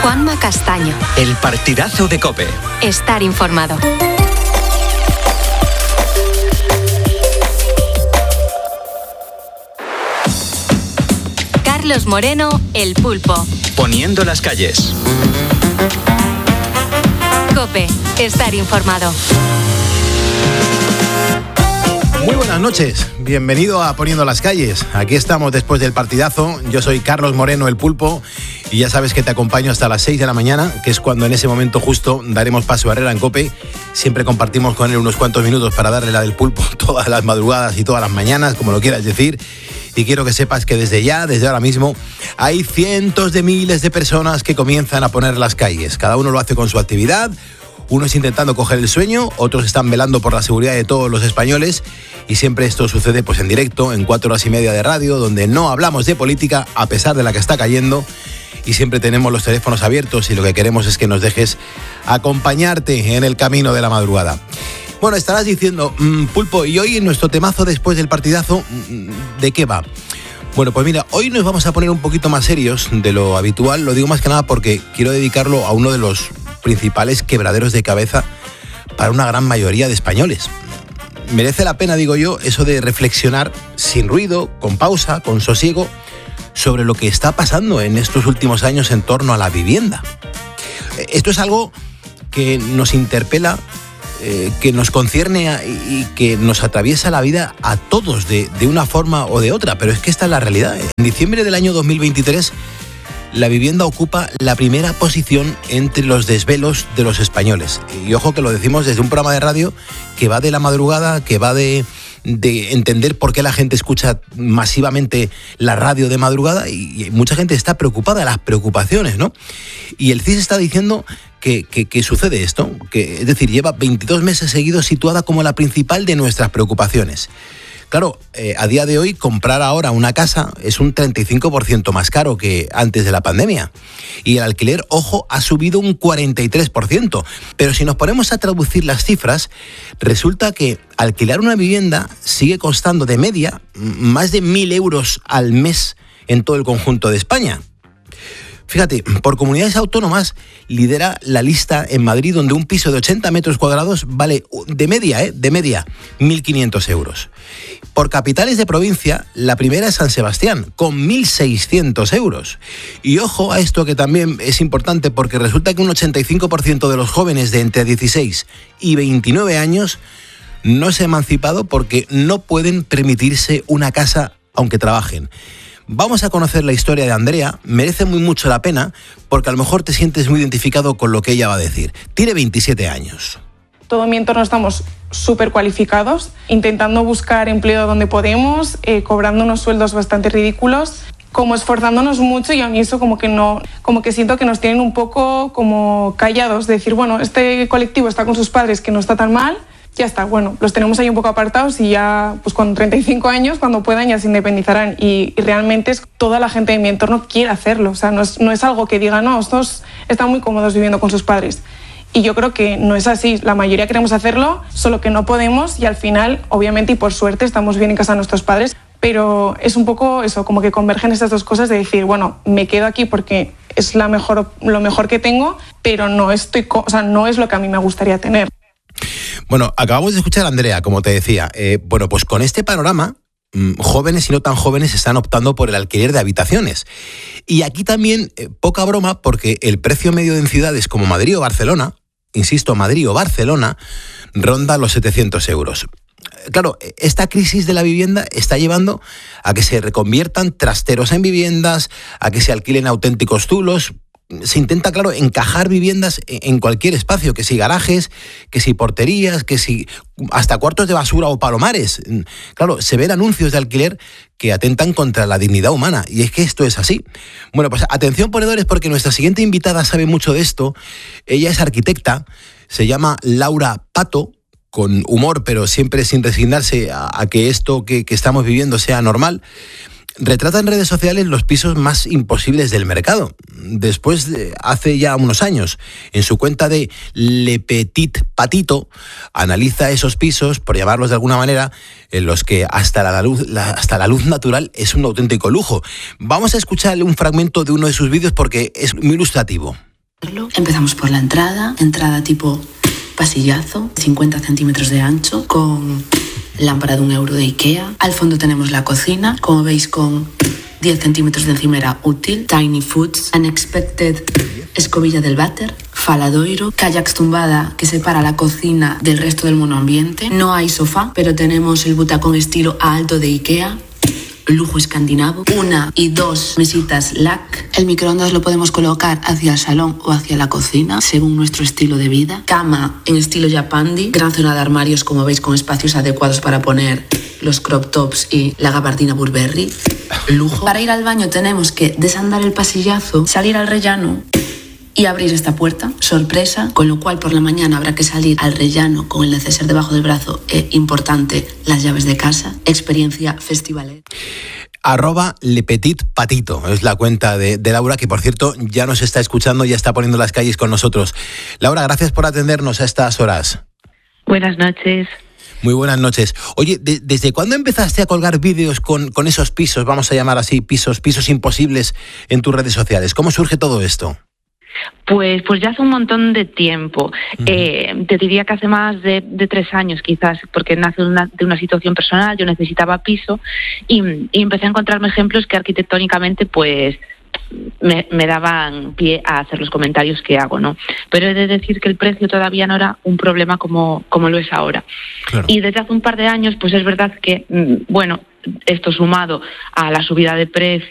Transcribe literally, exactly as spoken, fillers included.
Juanma Castaño. El partidazo de COPE. Estar informado. Carlos Moreno, El Pulpo. Poniendo las calles. COPE. Estar informado. Muy buenas noches, bienvenido a Poniendo las calles. Aquí estamos después del partidazo. Yo soy Carlos Moreno, El Pulpo, y ya sabes que te acompaño hasta las seis de la mañana, que es cuando en ese momento justo daremos paso a Herrera en COPE. Siempre compartimos con él unos cuantos minutos para darle la del Pulpo todas las madrugadas y todas las mañanas, como lo quieras decir. Y quiero que sepas que desde ya, desde ahora mismo, hay cientos de miles de personas que comienzan a poner las calles. Cada uno lo hace con su actividad. Unos intentando coger el sueño, otros están velando por la seguridad de todos los españoles, y siempre esto sucede pues en directo, en cuatro horas y media de radio, donde no hablamos de política a pesar de la que está cayendo, y siempre tenemos los teléfonos abiertos y lo que queremos es que nos dejes acompañarte en el camino de la madrugada. Bueno, estarás diciendo, mmm, Pulpo, y hoy en nuestro temazo después del partidazo, ¿de qué va? Bueno, pues mira, hoy nos vamos a poner un poquito más serios de lo habitual, lo digo más que nada porque quiero dedicarlo a uno de los principales quebraderos de cabeza para una gran mayoría de españoles. Merece la pena, digo yo, eso de reflexionar sin ruido, con pausa, con sosiego, sobre lo que está pasando en estos últimos años en torno a la vivienda. Esto es algo que nos interpela, eh, que nos concierne a, y que nos atraviesa la vida a todos de, de una forma o de otra, pero es que esta es la realidad. En diciembre del año dos mil veintitrés, la vivienda ocupa la primera posición entre los desvelos de los españoles. Y ojo que lo decimos desde un programa de radio que va de la madrugada, que va de, de entender por qué la gente escucha masivamente la radio de madrugada, y, y mucha gente está preocupada, las preocupaciones, ¿no? Y el C I S está diciendo que, que, que sucede esto, que, es decir, lleva veintidós meses seguidos situada como la principal de nuestras preocupaciones. Claro, eh, a día de hoy comprar ahora una casa es un treinta y cinco por ciento más caro que antes de la pandemia. Y el alquiler, ojo, ha subido un cuarenta y tres por ciento. Pero si nos ponemos a traducir las cifras, resulta que alquilar una vivienda sigue costando de media más de mil euros al mes en todo el conjunto de España. Fíjate, por comunidades autónomas lidera la lista en Madrid, donde un piso de ochenta metros cuadrados vale de media, ¿eh? de media, mil quinientos euros. Por capitales de provincia, la primera es San Sebastián, con mil seiscientos euros. Y ojo a esto que también es importante, porque resulta que un ochenta y cinco por ciento de los jóvenes de entre dieciséis y veintinueve años no se han emancipado porque no pueden permitirse una casa aunque trabajen. Vamos a conocer la historia de Andrea, merece muy mucho la pena, porque a lo mejor te sientes muy identificado con lo que ella va a decir. Tiene veintisiete años. Todo mi entorno estamos súper cualificados, intentando buscar empleo donde podemos, eh, cobrando unos sueldos bastante ridículos, como esforzándonos mucho, y a mí eso como que no, como que siento que nos tienen un poco como callados, de decir, bueno, este colectivo está con sus padres, que no está tan mal, ya está, bueno, los tenemos ahí un poco apartados y ya, pues con treinta y cinco años, cuando puedan, ya se independizarán. Y, y realmente es, toda la gente de mi entorno quiere hacerlo, o sea, no es, no es algo que diga, no, estos están muy cómodos viviendo con sus padres. Y yo creo que no es así, la mayoría queremos hacerlo, solo que no podemos, y al final, obviamente y por suerte, estamos bien en casa de nuestros padres, pero es un poco eso, como que convergen estas dos cosas de decir, bueno, me quedo aquí porque es la mejor, lo mejor que tengo, pero no, estoy, o sea, no es lo que a mí me gustaría tener. Bueno, acabamos de escuchar a Andrea, como te decía. Eh, bueno, pues con este panorama, mmm, jóvenes y no tan jóvenes están optando por el alquiler de habitaciones. Y aquí también, eh, poca broma, porque el precio medio en ciudades como Madrid o Barcelona, insisto, Madrid o Barcelona, ronda los setecientos euros. Claro, esta crisis de la vivienda está llevando a que se reconviertan trasteros en viviendas, a que se alquilen auténticos zulos. Se intenta, claro, encajar viviendas en cualquier espacio, que si garajes, que si porterías, que si hasta cuartos de basura o palomares. Claro, se ven anuncios de alquiler que atentan contra la dignidad humana, y es que esto es así. Bueno, pues atención ponedores, porque nuestra siguiente invitada sabe mucho de esto. Ella es arquitecta, se llama Laura Pato, con humor, pero siempre sin resignarse a, a que esto que, que estamos viviendo sea normal. Retrata en redes sociales los pisos más imposibles del mercado. Después, de, hace ya unos años, en su cuenta de Le Petit Patito, analiza esos pisos, por llamarlos de alguna manera, en los que hasta la luz, la, hasta la luz natural es un auténtico lujo. Vamos a escuchar un fragmento de uno de sus vídeos porque es muy ilustrativo. Empezamos por la entrada, entrada tipo pasillazo, cincuenta centímetros de ancho, con lámpara de un euro de Ikea. Al fondo tenemos la cocina, como veis, con diez centímetros de encimera útil, Tiny Foods, Unexpected, escobilla del váter, faladoiro, kayaks tumbada que separa la cocina del resto del monoambiente. No hay sofá, pero tenemos el butacón estilo alto de Ikea, lujo escandinavo, una y dos mesitas L A C. El microondas lo podemos colocar hacia el salón o hacia la cocina, según nuestro estilo de vida. Cama en estilo Japandi, gran zona de armarios, como veis, con espacios adecuados para poner los crop tops y la gabardina Burberry. Lujo. Para ir al baño tenemos que desandar el pasillazo, salir al rellano y abrir esta puerta, sorpresa, con lo cual por la mañana habrá que salir al rellano con el neceser debajo del brazo e, importante, las llaves de casa. Experiencia festivalera. Arroba Le Petit Patito, es la cuenta de, de Laura, que por cierto ya nos está escuchando, ya está poniendo las calles con nosotros. Laura, gracias por atendernos a estas horas. Buenas noches. Muy buenas noches. Oye, de, ¿desde cuándo empezaste a colgar vídeos con, con esos pisos, vamos a llamar así, pisos, pisos imposibles en tus redes sociales? ¿Cómo surge todo esto? Pues, pues ya hace un montón de tiempo. Uh-huh. Eh, te diría que hace más de, de tres años quizás, porque nace una, de una situación personal. Yo necesitaba piso y, y empecé a encontrarme ejemplos que arquitectónicamente pues me, me daban pie a hacer los comentarios que hago, ¿no? Pero he de decir que el precio todavía no era un problema como, como lo es ahora. Claro. Y desde hace un par de años pues es verdad que, bueno, esto sumado a la subida de precios